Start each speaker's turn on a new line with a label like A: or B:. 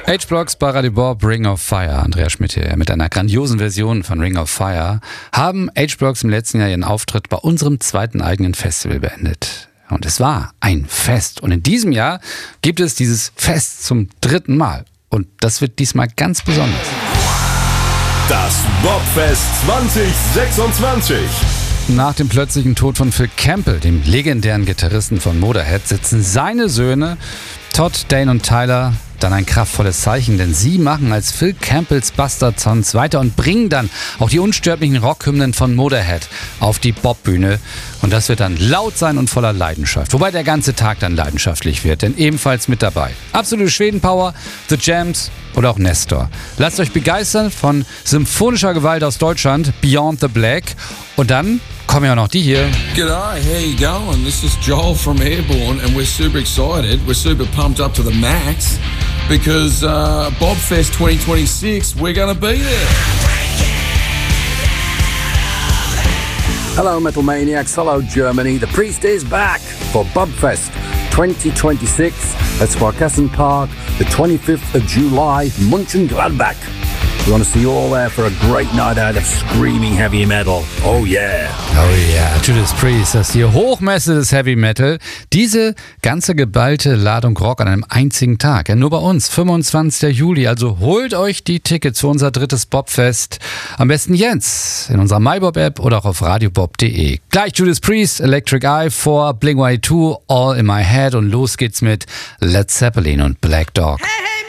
A: H-Blocks bei Radio Bob, Ring of Fire. Andreas Schmidt hier mit einer grandiosen Version von Ring of Fire haben H-Blocks im letzten Jahr ihren Auftritt bei unserem zweiten eigenen Festival beendet. Und es war ein Fest. Und in diesem Jahr gibt es dieses Fest zum 3. Mal. Und das wird diesmal ganz besonders.
B: Das Bobfest 2026.
A: Nach dem plötzlichen Tod von Phil Campbell, dem legendären Gitarristen von Motorhead, setzen seine Söhne Todd, Dane und Tyler dann ein kraftvolles Zeichen, denn sie machen als Phil Campbells Bastard Sons weiter und bringen dann auch die unsterblichen Rockhymnen von Motorhead auf die Bobbühne. Und das wird dann laut sein und voller Leidenschaft. Wobei der ganze Tag dann leidenschaftlich wird, denn ebenfalls mit dabei Absolute Schwedenpower, The Jams oder auch Nestor. Lasst euch begeistern von symphonischer Gewalt aus Deutschland, Beyond the Black. Und dann kommen ja auch noch die hier.
C: G'day, how you going? This is Joel from Airborne and we're super excited. We're super pumped up to the max because Bobfest 2026, we're going to be there.
D: Hello Metal Maniacs, hello Germany. The Priest is back for Bobfest 2026 at Sparkassen Park, the 25th of July, Mönchengladbach. We want to see you all there for a great night out of screaming heavy metal. Oh yeah.
A: Oh yeah, Judas Priest, das ist die Hochmesse des Heavy Metal. Diese ganze geballte Ladung Rock an einem einzigen Tag. Ja, nur bei uns, 25. Juli. Also holt euch die Tickets für unser 3. Bobfest. Am besten jetzt in unserer MyBob-App oder auch auf radiobob.de. Gleich Judas Priest, Electric Eye vor Blink-182, All in My Head und los geht's mit Led Zeppelin und Black Dog.
E: Hey, hey,